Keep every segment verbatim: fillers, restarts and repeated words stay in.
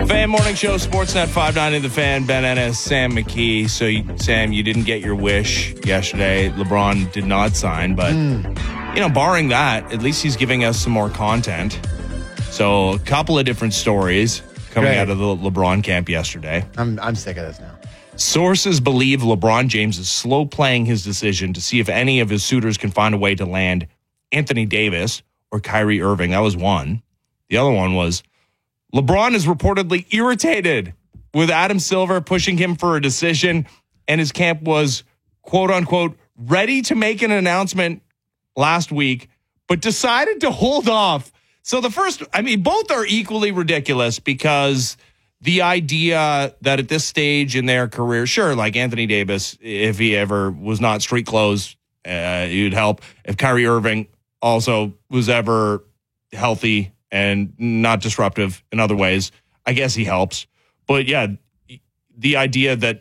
Fan Morning Show, Sportsnet five ninety, The Fan, Ben Ennis, Sam McKee. So, you, Sam, you didn't get your wish yesterday. LeBron did not sign, but, mm. you know, barring that, at least he's giving us some more content. So, a couple of different stories coming Great. out of the LeBron camp yesterday. I'm I'm sick of this now. Sources believe LeBron James is slow playing his decision to see if any of his suitors can find a way to land Anthony Davis or Kyrie Irving. That was one. The other one was LeBron is reportedly irritated with Adam Silver pushing him for a decision, and his camp was, quote unquote, ready to make an announcement last week, but decided to hold off. So the first, I mean, both are equally ridiculous because the idea that at this stage in their career, sure, like Anthony Davis, if he ever was not street clothes, uh, it would help. If Kyrie Irving also was ever healthy and not disruptive in other ways, I guess he helps. But yeah, the idea that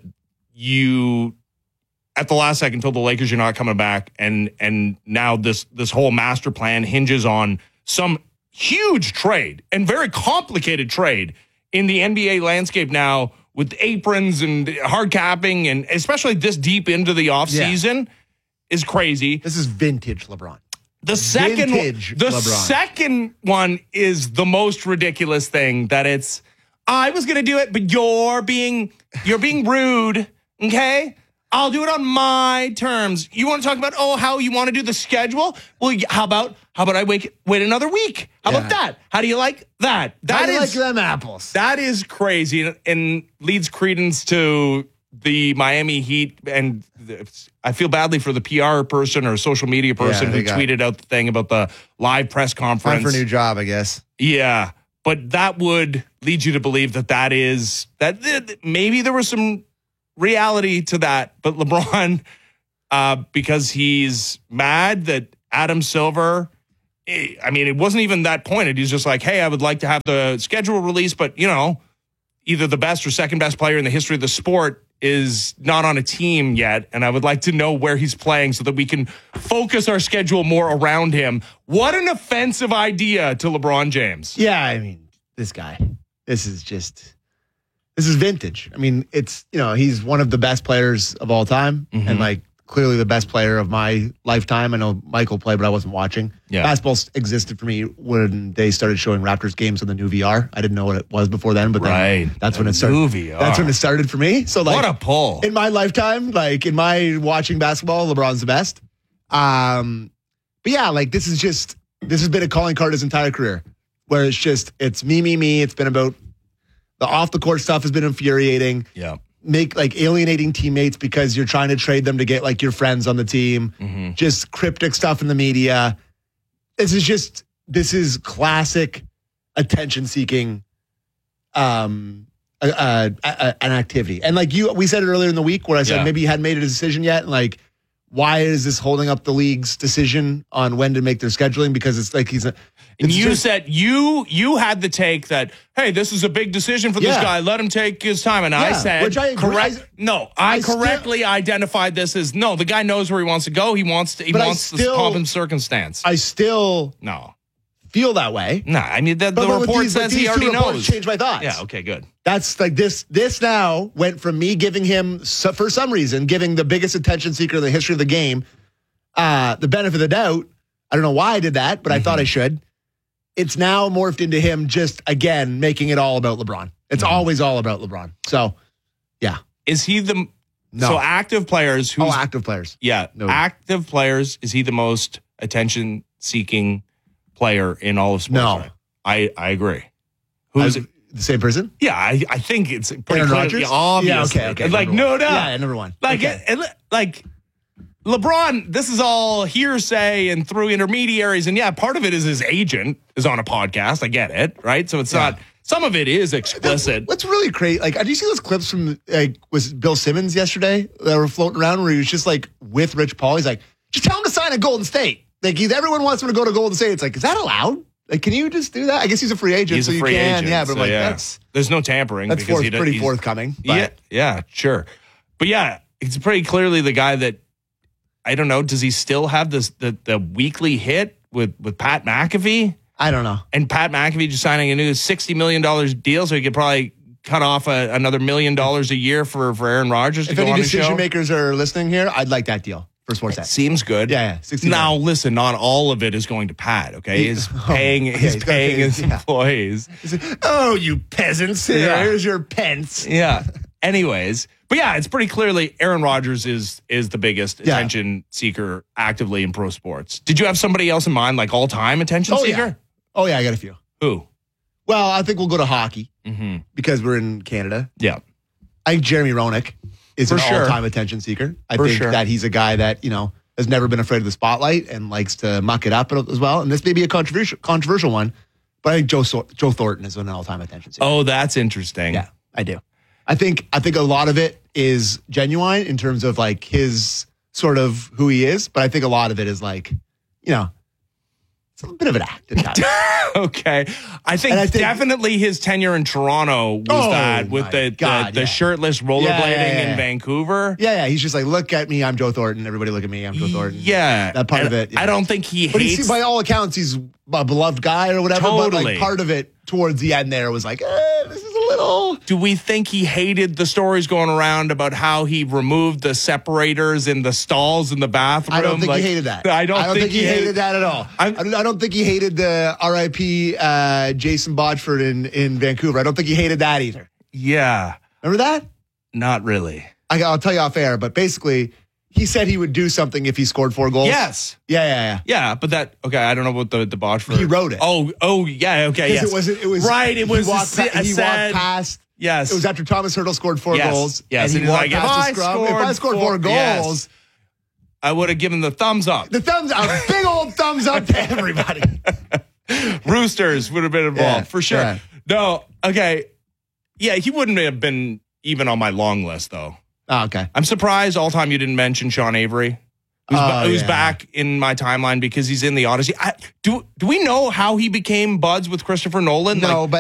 you at the last second told the Lakers you're not coming back, and and now this this whole master plan hinges on some huge trade and very complicated trade in the N B A landscape now with aprons and hard capping, and especially this deep into the offseason yeah. is crazy. This is vintage LeBron. The second, Vintage the LeBron. second one is the most ridiculous thing. That it's, I was gonna do it, but you're being, you're being rude. Okay, I'll do it on my terms. You want to talk about oh how you want to do the schedule? Well, how about how about I wait wait another week? How yeah. about that? How do you like that? That how do you is like them apples. That is crazy and, and leads credence to the Miami Heat, and I feel badly for the P R person or social media person yeah, who tweeted out the thing about the live press conference. Time for a new job, I guess. Yeah, but that would lead you to believe that that is, that, that maybe there was some reality to that, but LeBron, uh, because he's mad that Adam Silver, I mean, it wasn't even that pointed. He's just like, hey, I would like to have the schedule released, but, you know, either the best or second best player in the history of the sport is not on a team yet, and I would like to know where he's playing so that we can focus our schedule more around him. What an offensive idea to LeBron James. Yeah, I mean, this guy, this is just, this is vintage. I mean, it's, you know, he's one of the best players of all time, mm-hmm. and like clearly the best player of my lifetime. I know Michael played, but I wasn't watching. Yeah. Basketball existed for me when they started showing Raptors games on the new V R. I didn't know what it was before then, but then right. that's the when it started. New V R. That's when it started for me. So like, what a pull. In my lifetime, like in my watching basketball, LeBron's the best. Um, but yeah, like this is just, this has been a calling card his entire career, where it's just, it's me, me, me. It's been about the off the court stuff has been infuriating. Yeah. Make like alienating teammates because you're trying to trade them to get like your friends on the team. Mm-hmm. Just cryptic stuff in the media. This is just, this is classic attention seeking um, uh, uh, uh, an activity. And like you, we said it earlier in the week where I said yeah. maybe you hadn't made a decision yet. And like, why is this holding up the league's decision on when to make their scheduling? Because it's like he's a. And you just, said you you had the take that, hey, this is a big decision for this yeah. guy. Let him take his time. And yeah, I said, which I agree. correct. No, I, I correctly still, identified this as no. The guy knows where he wants to go. He wants to. He wants still, this pomp and circumstance. I still no feel that way. No, nah, I mean the, the report these, says he already knows. Changed my thoughts. Yeah. Okay. Good. That's like this. This now went from me giving him, for some reason, giving the biggest attention seeker in the history of the game uh, the benefit of the doubt. I don't know why I did that, but mm-hmm. I thought I should. It's now morphed into him just, again, making it all about LeBron. It's mm-hmm. always all about LeBron. So, yeah. Is he the... No. So active players... Who's, oh, active players. Yeah. No. Active players, is he the most attention-seeking player in all of sports? No. Right? I, I agree. Who's it? The same person? Yeah, I, I think it's pretty Aaron clear, Rodgers? obvious. Yeah, okay, okay. Like, no doubt. Yeah, number one. Like, okay. it, it, like... LeBron, this is all hearsay and through intermediaries. And yeah, part of it is his agent is on a podcast. I get it, right? So it's yeah. not, some of it is explicit. What's really crazy, like, did you see those clips from, like, was Bill Simmons yesterday that were floating around where he was just like with Rich Paul? He's like, just tell him to sign at Golden State. Like, he's, everyone wants him to go to Golden State. It's like, is that allowed? Like, can you just do that? I guess he's a free agent, he's so a free you can. Agent, yeah, but so like, yeah. that's. There's no tampering. That's because forth, he does, pretty forthcoming. But. Yeah, yeah, sure. But yeah, it's pretty clearly the guy that, I don't know. Does he still have this the, the weekly hit with, with Pat McAfee? I don't know. And Pat McAfee just signing a new sixty million dollars deal, so he could probably cut off a, another million dollars a year for, for Aaron Rodgers to If go any on the show? decision makers are listening here, I'd like that deal for Sportsnet. Seems good. Yeah, yeah. sixty Now, million. listen, not all of it is going to Pat, okay? He's paying, okay, he's he's gotta paying pay- his yeah. employees. Oh, you peasants. Here, Yeah. Here's your pence. Yeah. Anyways, but yeah, it's pretty clearly Aaron Rodgers is is the biggest Yeah. attention seeker actively in pro sports. Did you have somebody else in mind, like all time attention Oh, seeker? yeah. Oh, yeah, I got a few. Who? Well, I think we'll go to hockey Mm-hmm. because we're in Canada. Yeah. I think Jeremy Roenick is For an sure. all-time attention seeker. I For think sure. that he's a guy that, you know, has never been afraid of the spotlight and likes to muck it up as well. And this may be a controversial controversial one, but I think Joe Sor- Joe Thornton is an all-time attention seeker. Oh, that's interesting. Yeah, I do. I think I think a lot of it is genuine in terms of like his sort of who he is, but I think a lot of it is like, you know, it's a bit of an act at times. Okay. I think, And I think- definitely his tenure in Toronto was Oh, that with my the, God, the, the yeah. shirtless rollerblading Yeah, yeah, yeah, in yeah. Vancouver. Yeah, yeah. He's just like, look at me, I'm Joe Thornton. Everybody look at me, I'm Joe Thornton. Yeah. That part And of it, yeah. I don't think he But hates he's, by all accounts, he's a beloved guy or whatever. But Totally. like part of it towards the end there was like, eh, this is a little. Do we think he hated the stories going around about how he removed the separators in the stalls in the bathroom? I don't think Like, he hated that. I don't, think, he hated, that at all. I I'm- don't, I don't think he hated the R I P uh, Jason Bodford in, in Vancouver. I don't think he hated that either. Yeah, Remember that? not really. I, I'll tell you off air, but basically, he said he would do something if he scored four goals. Yes. Yeah, yeah, yeah. Yeah, but that okay. I don't know what the the botch for. He wrote it. Oh, oh, yeah. Okay, yes. Because it was it was right. It he was a, walked, si- pa- a he sad- walked past. Yes, It was after Thomas Hurdle scored four Yes, goals. yes, and and he he's walked like, if past I the scrum. If I scored scored four four- goals, yes. I would have given the thumbs up. the thumbs, a big old thumbs up to everybody. Roosters would have been involved Yeah, for sure. yeah. No, okay. Yeah, he wouldn't have been even on my long list though. Oh, okay. I'm surprised all time you didn't mention Sean Avery. Who's, ba- Oh, who's yeah. back in my timeline because he's in the Odyssey. I, do do we know how he became buds with Christopher Nolan? No, Like, but